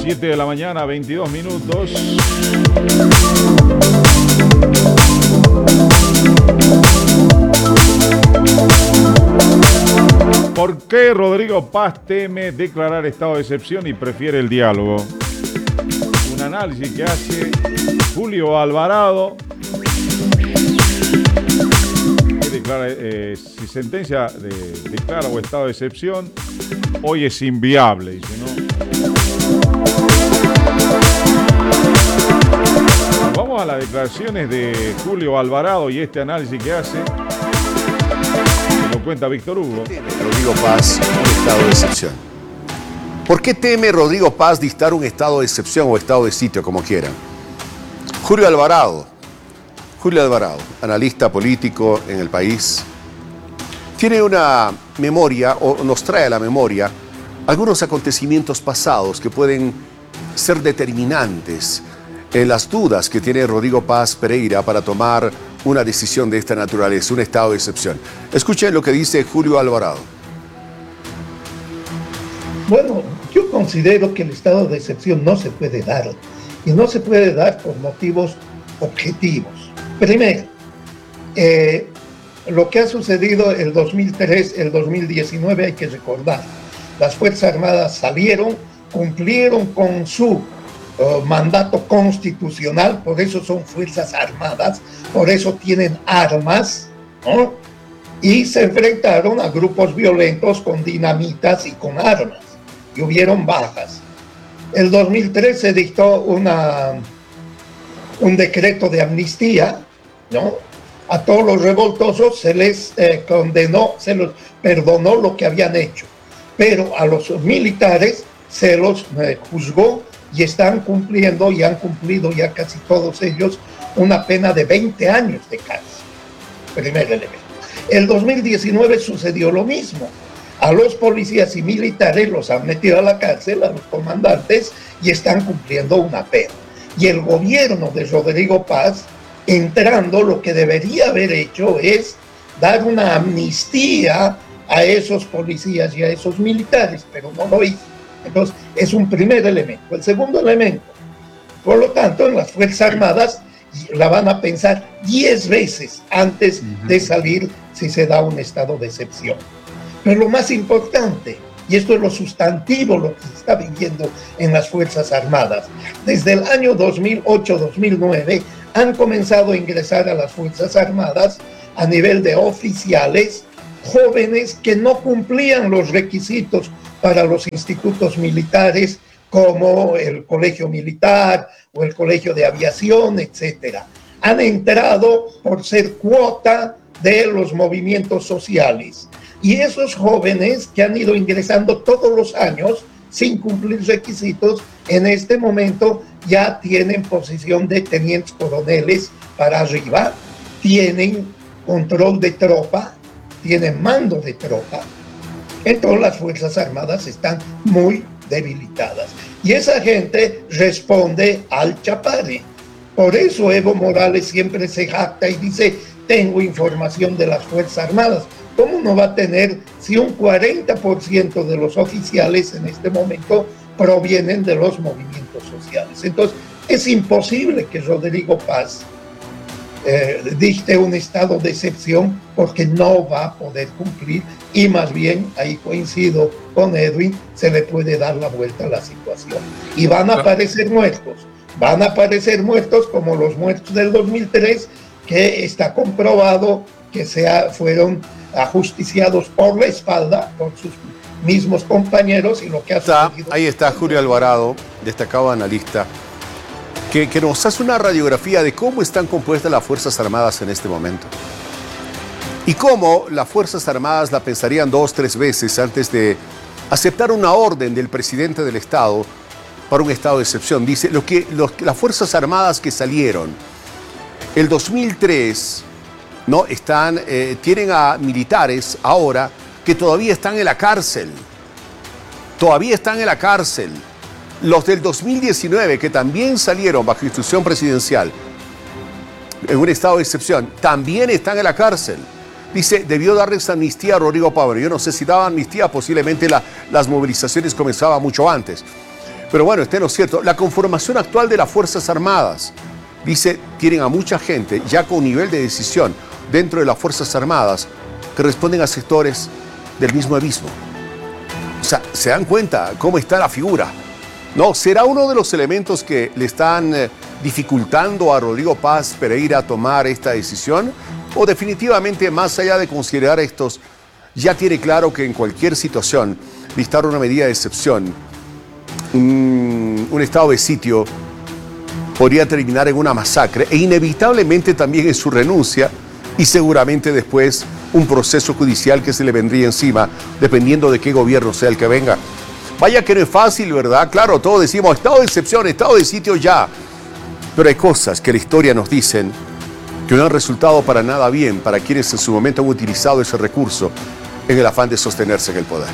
7 de la mañana, 22 minutos. ¿Por qué Rodrigo Paz teme declarar estado de excepción y prefiere el diálogo? Un análisis que hace Julio Alvarado. Que declara, si sentencia declara o estado de excepción, hoy es inviable, dice, ¿no? Vamos a las declaraciones de Julio Alvarado y este análisis que hace. Lo cuenta Víctor Hugo. Rodrigo Paz, un estado de excepción. ¿Por qué teme Rodrigo Paz dictar un estado de excepción o estado de sitio, como quieran? Julio Alvarado, analista político en el país, tiene una memoria, o nos trae a la memoria, algunos acontecimientos pasados que pueden ser determinantes en las dudas que tiene Rodrigo Paz Pereira para tomar una decisión de esta naturaleza, un estado de excepción. Escuchen lo que dice Julio Alvarado. Bueno, yo considero que el estado de excepción no se puede dar, y no se puede dar por motivos objetivos. Primero, lo que ha sucedido el 2003, el 2019, hay que recordar, las Fuerzas Armadas salieron, cumplieron con su mandato constitucional, por eso son Fuerzas Armadas, por eso tienen armas, ¿no? Y se enfrentaron a grupos violentos con dinamitas y con armas, y hubieron bajas. El 2003 se dictó un decreto de amnistía, ¿no? A todos los revoltosos se les condenó, se los perdonó lo que habían hecho, pero a los militares se los juzgó y están cumpliendo, y han cumplido ya casi todos ellos, una pena de 20 años de cárcel. Primer elemento. El 2019 sucedió lo mismo. A los policías y militares los han metido a la cárcel, a los comandantes, y están cumpliendo una pena. Y el gobierno de Rodrigo Paz, entrando, lo que debería haber hecho es dar una amnistía a esos policías y a esos militares, pero no lo hizo. Entonces, es un primer elemento. El segundo elemento, por lo tanto, en las Fuerzas Armadas la van a pensar 10 veces antes de salir si se da un estado de excepción. Pero lo más importante, y esto es lo sustantivo, lo que se está viviendo en las Fuerzas Armadas, desde el año 2008-2009 han comenzado a ingresar a las Fuerzas Armadas a nivel de oficiales jóvenes que no cumplían los requisitos para los institutos militares, como el Colegio Militar o el Colegio de Aviación, etc. Han entrado por ser cuota de los movimientos sociales. Y esos jóvenes que han ido ingresando todos los años sin cumplir requisitos, en este momento ya tienen posición de tenientes coroneles para arriba, tienen control de tropa, tienen mando de tropa. Entonces las Fuerzas Armadas están muy debilitadas. Y esa gente responde al chapare. Por eso Evo Morales siempre se jacta y dice, tengo información de las Fuerzas Armadas. ¿Cómo no va a tener si un 40% de los oficiales en este momento provienen de los movimientos sociales? Entonces, es imposible que Rodrigo Paz dicte un estado de excepción, porque no va a poder cumplir, y más bien, ahí coincido con Edwin, se le puede dar la vuelta a la situación. Y van a aparecer muertos como los muertos del 2003, que está comprobado que fueron ajusticiados por la espalda por sus mismos compañeros, y lo que ha sucedido. Ahí está Julio Alvarado, destacado analista, que nos hace una radiografía de cómo están compuestas las Fuerzas Armadas en este momento. Y cómo las Fuerzas Armadas la pensarían 2 o 3 veces antes de aceptar una orden del presidente del Estado para un estado de excepción. Dice, las Fuerzas Armadas que salieron el 2003, ¿no? Tienen a militares ahora que todavía están en la cárcel. Los del 2019, que también salieron bajo instrucción presidencial en un estado de excepción, también están en la cárcel. Dice, debió darles amnistía a Rodrigo Paz. Yo no sé si daba amnistía, posiblemente las movilizaciones comenzaban mucho antes. Pero bueno, está en lo cierto. La conformación actual de las Fuerzas Armadas, dice, tienen a mucha gente ya con nivel de decisión dentro de las Fuerzas Armadas que responden a sectores del mismo abismo. O sea, ¿se dan cuenta cómo está la figura? No, ¿será uno de los elementos que le están dificultando a Rodrigo Paz Pereira tomar esta decisión? ¿O definitivamente, más allá de considerar estos, ya tiene claro que en cualquier situación dictar una medida de excepción, un estado de sitio, podría terminar en una masacre e inevitablemente también en su renuncia y seguramente después un proceso judicial que se le vendría encima dependiendo de qué gobierno sea el que venga? Vaya que no es fácil, ¿verdad? Claro, todos decimos estado de excepción, estado de sitio ya, pero hay cosas que la historia nos dicen que no han resultado para nada bien para quienes en su momento han utilizado ese recurso en el afán de sostenerse en el poder.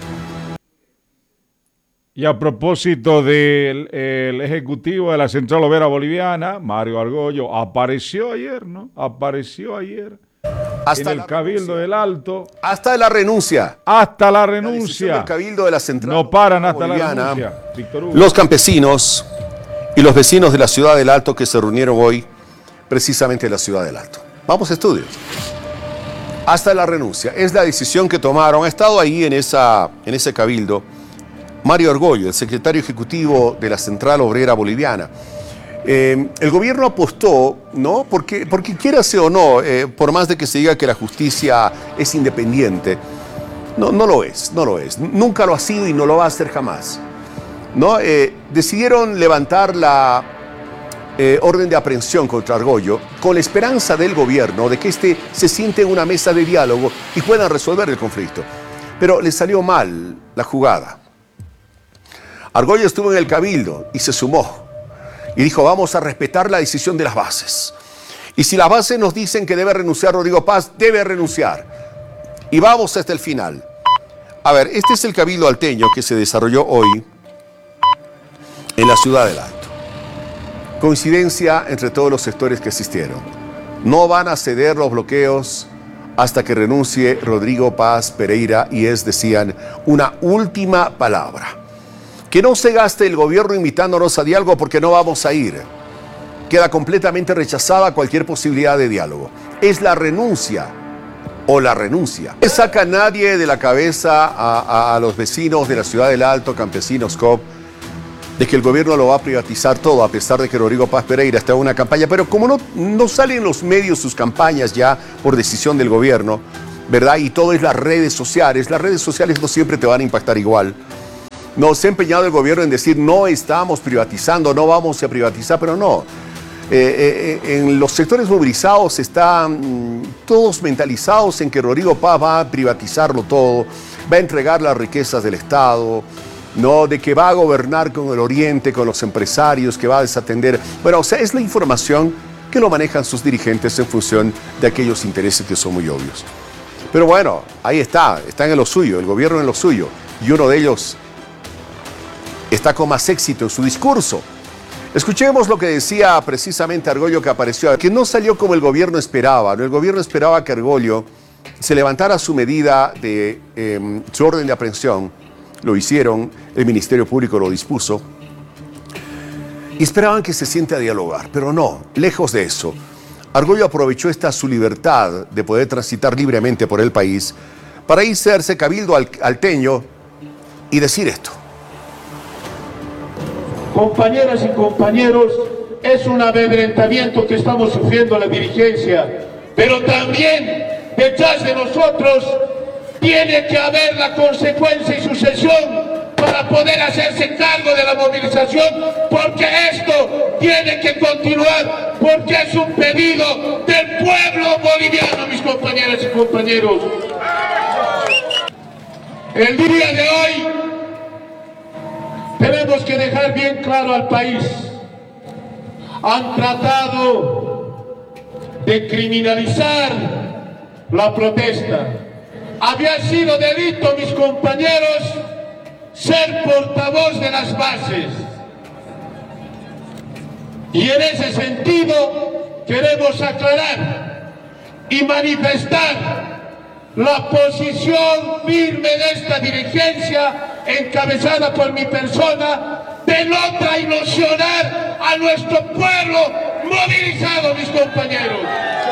Y a propósito del ejecutivo de la Central Obrera Boliviana, Mario Argollo, apareció ayer, ¿no? Apareció ayer Hasta en el Cabildo del Alto. Hasta la renuncia. Hasta la La renuncia. decisión del Cabildo de la Central No paran hasta Boliviana. la renuncia. Víctor Hugo. Los campesinos y los vecinos de la Ciudad del Alto que se reunieron hoy precisamente en la Ciudad del Alto. Vamos a estudios. Hasta la renuncia. Es la decisión que tomaron. Ha estado ahí en ese cabildo Mario Argollo, el secretario ejecutivo de la Central Obrera Boliviana. El gobierno apostó, ¿no? Porque quiérase o no, por más de que se diga que la justicia es independiente, no lo es. Nunca lo ha sido y no lo va a ser jamás, ¿no? Decidieron levantar la orden de aprehensión contra Argollo con la esperanza del gobierno de que éste se siente en una mesa de diálogo y puedan resolver el conflicto. Pero le salió mal la jugada. Argollo estuvo en el cabildo y se sumó y dijo: vamos a respetar la decisión de las bases. Y si las bases nos dicen que debe renunciar Rodrigo Paz, debe renunciar. Y vamos hasta el final. A ver, este es el cabildo alteño que se desarrolló hoy en la Ciudad del Alto. Coincidencia entre todos los sectores que asistieron. No van a ceder los bloqueos hasta que renuncie Rodrigo Paz Pereira y decían, una última palabra. Que no se gaste el gobierno invitándonos a diálogo porque no vamos a ir. Queda completamente rechazada cualquier posibilidad de diálogo. Es la renuncia o la renuncia. No saca nadie de la cabeza a los vecinos de la Ciudad del Alto, campesinos, COP, de que el gobierno lo va a privatizar todo, a pesar de que Rodrigo Paz Pereira está en una campaña. Pero como no salen en los medios sus campañas ya por decisión del gobierno, ¿verdad? Y todo es las redes sociales no siempre te van a impactar igual. No, se ha empeñado el gobierno en decir no estamos privatizando, no vamos a privatizar, pero no. En los sectores movilizados están todos mentalizados en que Rodrigo Paz va a privatizarlo todo, va a entregar las riquezas del Estado, no, de que va a gobernar con el Oriente, con los empresarios, que va a desatender. Bueno, o sea, es la información que lo manejan sus dirigentes en función de aquellos intereses que son muy obvios. Pero bueno, ahí están en lo suyo, el gobierno en lo suyo, y uno de ellos está con más éxito en su discurso. Escuchemos lo que decía precisamente Argollo, que apareció, que no salió como el gobierno esperaba, ¿no? El gobierno esperaba que Argollo se levantara su medida de su orden de aprehensión. Lo hicieron, el Ministerio Público lo dispuso, y esperaban que se siente a dialogar, pero no, lejos de eso. Argollo aprovechó su libertad de poder transitar libremente por el país para irse a ese cabildo alteño y decir esto. Compañeras y compañeros, es un amedrentamiento que estamos sufriendo la dirigencia, pero también detrás de nosotros tiene que haber la consecuencia y sucesión para poder hacerse cargo de la movilización, porque esto tiene que continuar, porque es un pedido del pueblo boliviano, mis compañeras y compañeros. El día de hoy tenemos que dejar bien claro al país: han tratado de criminalizar la protesta. Había sido delito, mis compañeros, ser portavoz de las bases. Y en ese sentido queremos aclarar y manifestar la posición firme de esta dirigencia encabezada por mi persona, denota ilusionar a nuestro pueblo movilizado, mis compañeros.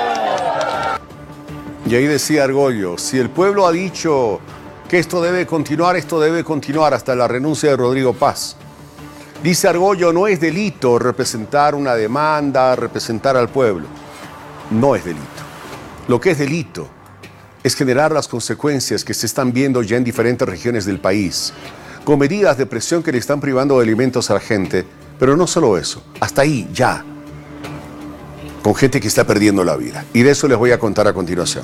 Y ahí decía Argollo, si el pueblo ha dicho que esto debe continuar hasta la renuncia de Rodrigo Paz. Dice Argollo, no es delito representar una demanda, representar al pueblo. No es delito. Lo que es delito es generar las consecuencias que se están viendo ya en diferentes regiones del país, con medidas de presión que le están privando de alimentos a la gente, pero no solo eso, hasta ahí ya, con gente que está perdiendo la vida. Y de eso les voy a contar a continuación.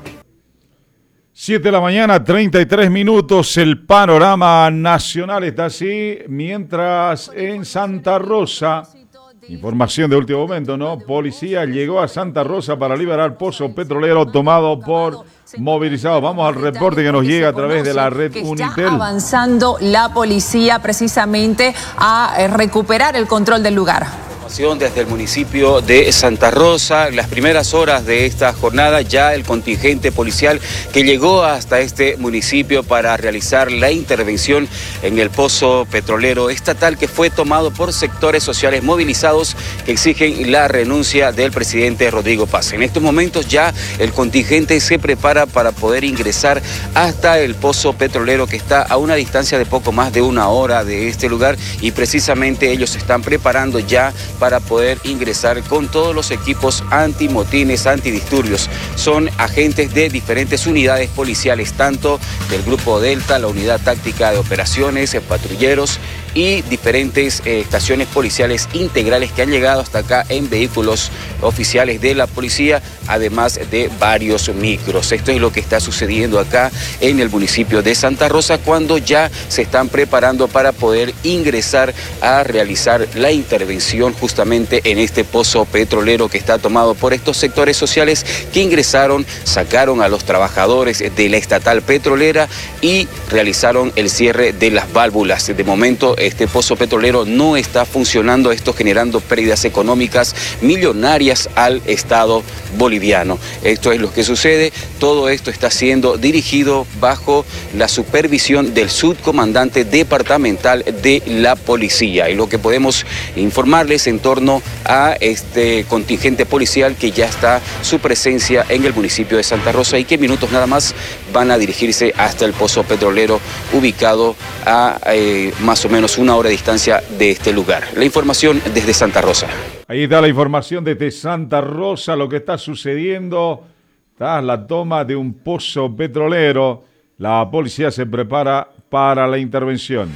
7 de la mañana, 33 minutos, el panorama nacional está así, mientras en Santa Rosa, información de último momento, ¿no? Policía llegó a Santa Rosa para liberar pozo petrolero tomado por movilizados. Vamos al reporte que nos llega a través de la red Unitel. Está avanzando la policía precisamente a recuperar el control del lugar. Desde el municipio de Santa Rosa, las primeras horas de esta jornada, ya el contingente policial que llegó hasta este municipio para realizar la intervención en el pozo petrolero estatal que fue tomado por sectores sociales movilizados que exigen la renuncia del presidente Rodrigo Paz. En estos momentos ya el contingente se prepara para poder ingresar hasta el pozo petrolero que está a una distancia de poco más de 1 hora de este lugar, y precisamente ellos se están preparando ya para poder ingresar con todos los equipos antimotines, antidisturbios. Son agentes de diferentes unidades policiales, tanto del Grupo Delta, la Unidad Táctica de Operaciones, patrulleros y diferentes estaciones policiales integrales que han llegado hasta acá en vehículos oficiales de la policía, además de varios micros. Esto es lo que está sucediendo acá en el municipio de Santa Rosa, cuando ya se están preparando para poder ingresar a realizar la intervención justamente en este pozo petrolero que está tomado por estos sectores sociales que ingresaron, sacaron a los trabajadores de la estatal petrolera y realizaron el cierre de las válvulas. De momento este pozo petrolero no está funcionando, esto generando pérdidas económicas millonarias al Estado boliviano. Esto es lo que sucede. Todo esto está siendo dirigido bajo la supervisión del subcomandante departamental de la policía. Y lo que podemos informarles en torno a este contingente policial que ya está su presencia en el municipio de Santa Rosa y que en minutos nada más van a dirigirse hasta el pozo petrolero ubicado a más o menos 1 hora de distancia de este lugar. La información desde Santa Rosa. Ahí está la información desde Santa Rosa, lo que está sucediendo tras la toma de un pozo petrolero. La policía se prepara para la intervención.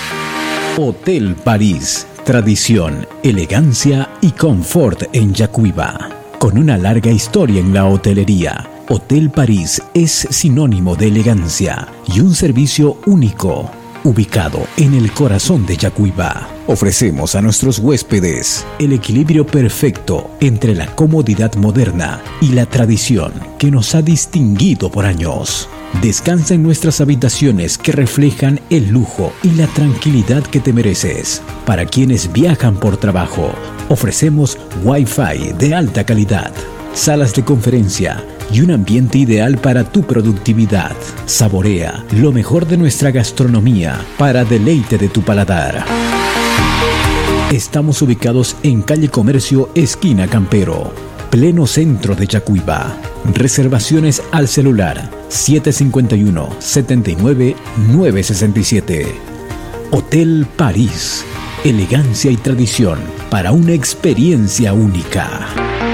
Hotel París, tradición, elegancia y confort en Yacuiba. Con una larga historia en la hotelería, Hotel París es sinónimo de elegancia y un servicio único. Ubicado en el corazón de Yacuiba, ofrecemos a nuestros huéspedes el equilibrio perfecto entre la comodidad moderna y la tradición que nos ha distinguido por años. Descansa en nuestras habitaciones que reflejan el lujo y la tranquilidad que te mereces. Para quienes viajan por trabajo, ofrecemos Wi-Fi de alta calidad, salas de conferencia y un ambiente ideal para tu productividad. Saborea lo mejor de nuestra gastronomía para deleite de tu paladar. Estamos ubicados en calle Comercio, esquina Campero, pleno centro de Yacuiba. Reservaciones al celular 751-79-967. Hotel París, elegancia y tradición para una experiencia única.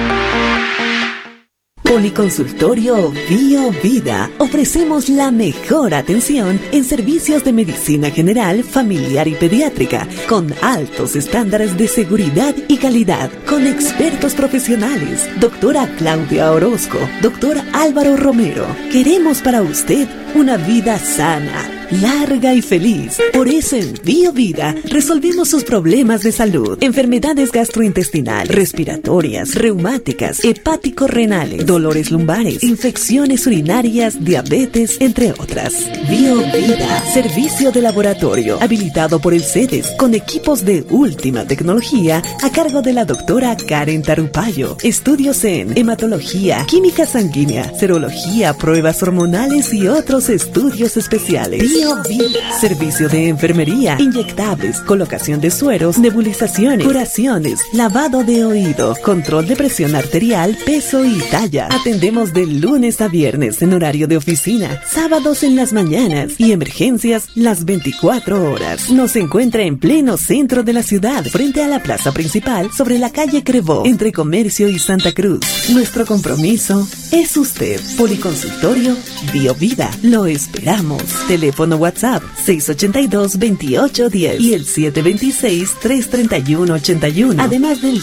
Policonsultorio Bio Vida. Ofrecemos la mejor atención en servicios de medicina general, familiar y pediátrica, con altos estándares de seguridad y calidad, con expertos profesionales. Doctora Claudia Orozco, doctor Álvaro Romero. Queremos para usted una vida sana, larga y feliz. Por eso en Bio Vida resolvemos sus problemas de salud, enfermedades gastrointestinales, respiratorias, reumáticas, hepático-renales, dolores lumbares, infecciones urinarias, diabetes, entre otras. Bio Vida, servicio de laboratorio habilitado por el CEDES con equipos de última tecnología a cargo de la doctora Karen Tarupayo. Estudios en hematología, química sanguínea, serología, pruebas hormonales y otros estudios especiales. BioVida. Servicio de enfermería, inyectables, colocación de sueros, nebulizaciones, curaciones, lavado de oído, control de presión arterial, peso y talla. Atendemos de lunes a viernes en horario de oficina, sábados en las mañanas y emergencias las 24 horas. Nos encuentra en pleno centro de la ciudad, frente a la plaza principal, sobre la calle Crevó, entre Comercio y Santa Cruz. Nuestro compromiso es usted. Policonsultorio BioVida. Lo esperamos. Teléfono WhatsApp 682-2810 y el 726-331-81. Además del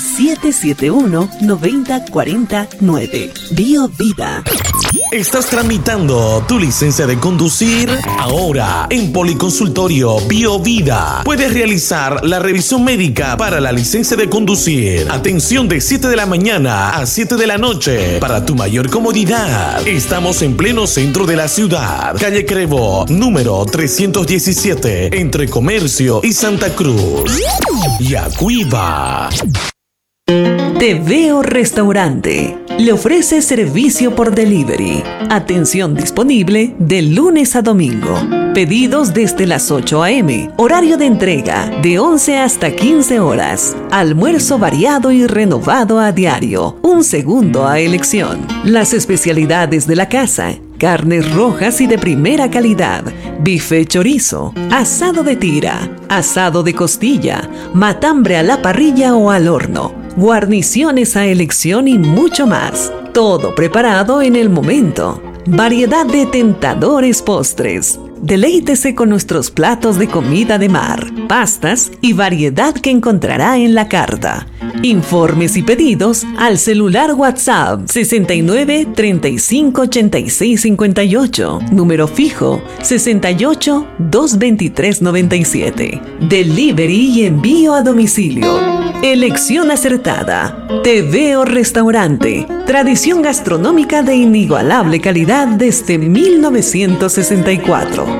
771-9049. BioVida. ¿Estás tramitando tu licencia de conducir? Ahora, en Policonsultorio BioVida, puedes realizar la revisión médica para la licencia de conducir. Atención de 7 de la mañana a 7 de la noche. Para tu mayor comodidad, estamos en pleno centro de la ciudad. Calle Crevó, número 317, entre Comercio y Santa Cruz. Yacuiba. Te Veo Restaurante. Le ofrece servicio por delivery. Atención disponible de lunes a domingo. Pedidos desde las 8 a.m. Horario de entrega de 11 hasta 15 horas. Almuerzo variado y renovado a diario. Un segundo a elección. Las especialidades de la casa: carnes rojas y de primera calidad, bife chorizo, asado de tira, asado de costilla, matambre a la parrilla o al horno, guarniciones a elección y mucho más. Todo preparado en el momento. Variedad de tentadores postres. Deleítese con nuestros platos de comida de mar, pastas y variedad que encontrará en la carta. Informes y pedidos al celular WhatsApp 69 35 86 58, número fijo 68 223 97. Delivery y envío a domicilio. Elección acertada. Te Veo Restaurante. Tradición gastronómica de inigualable calidad desde 1964.